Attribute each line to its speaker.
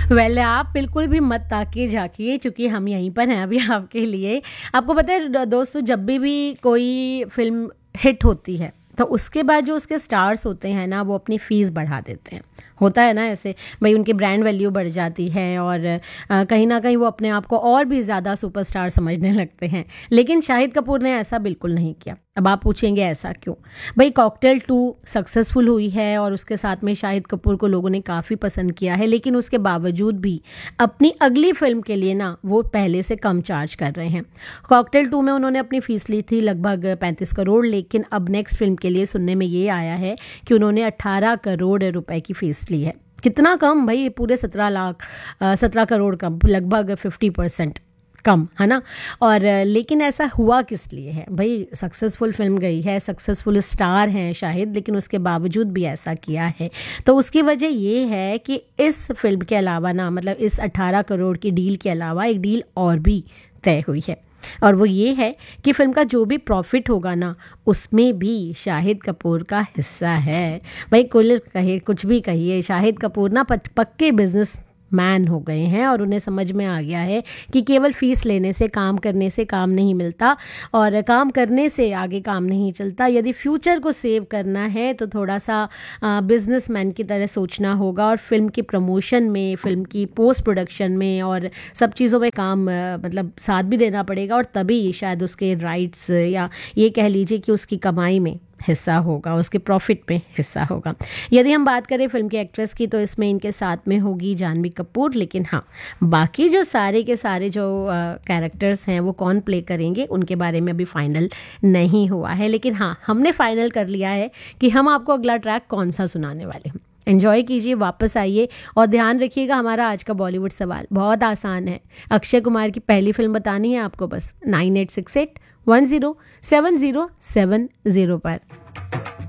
Speaker 1: Well आप बिल्कुल भी मत ताकिए झाँकिए, क्योंकि हम यहीं पर हैं अभी आपके लिए। आपको पता है दोस्तों, जब भी कोई फ़िल्म हिट होती है, तो उसके बाद जो उसके स्टार्स होते हैं ना, वो अपनी फ़ीस बढ़ा देते हैं। होता है ना ऐसे, भई उनकी ब्रांड वैल्यू बढ़ जाती है और कहीं न कहीं वो अपने आप को और भी ज़्यादा सुपरस्टार समझने लगते हैं। लेकिन शाहिद कपूर ने ऐसा बिल्कुल नहीं किया। अब आप पूछेंगे ऐसा क्यों? भई कॉकटेल 2 सक्सेसफुल हुई है और उसके साथ में शाहिद कपूर को लोगों ने काफ़ी पसंद किया है, लेकिन उसके बावजूद भी अपनी अगली फ़िल्म के लिए ना वो पहले से कम चार्ज कर रहे हैं। कॉकटेल 2 में उन्होंने अपनी फ़ीस ली थी लगभग 35 करोड़, लेकिन अब नेक्स्ट फ़िल्म के लिए सुनने में ये आया है कि उन्होंने 18 करोड़ रुपए की फ़ीस ली है। कितना कम भाई, पूरे 17 करोड़ कम, लगभग 50% कम, है ना? और लेकिन ऐसा हुआ किस लिए है भाई? सक्सेसफुल फिल्म गई है, सक्सेसफुल स्टार हैं शाहिद, लेकिन उसके बावजूद भी ऐसा किया है। तो उसकी वजह ये है कि इस फिल्म के अलावा ना, मतलब इस 18 करोड़ की डील के अलावा एक डील और भी तय हुई है, और वो ये है कि फिल्म का जो भी प्रॉफिट होगा ना, उसमें भी शाहिद कपूर का हिस्सा है। भाई कुल कहे कुछ भी कहिए, शाहिद कपूर ना पक्के बिजनेस मैन हो गए हैं और उन्हें समझ में आ गया है कि केवल फीस लेने से, काम करने से काम नहीं मिलता और काम करने से आगे काम नहीं चलता। यदि फ्यूचर को सेव करना है तो थोड़ा सा बिजनेसमैन की तरह सोचना होगा और फिल्म की प्रमोशन में, फिल्म की पोस्ट प्रोडक्शन में और सब चीज़ों में काम मतलब साथ भी देना पड़ेगा, और तभी शायद उसके राइट्स या ये कह लीजिए कि उसकी कमाई में हिस्सा होगा, उसके प्रॉफिट में हिस्सा होगा। यदि हम बात करें फिल्म के एक्ट्रेस की, तो इसमें इनके साथ में होगी जानवी कपूर, लेकिन हाँ, बाकी जो सारे के सारे जो कैरेक्टर्स हैं वो कौन प्ले करेंगे उनके बारे में अभी फाइनल नहीं हुआ है। लेकिन हाँ, हमने फाइनल कर लिया है कि हम आपको अगला ट्रैक कौन सा सुनाने वाले हैं। एंजॉय कीजिए, वापस आइए और ध्यान रखिएगा। हमारा आज का बॉलीवुड सवाल बहुत आसान है। अक्षय कुमार की पहली फिल्म बतानी है आपको, बस 9868 107070 पर।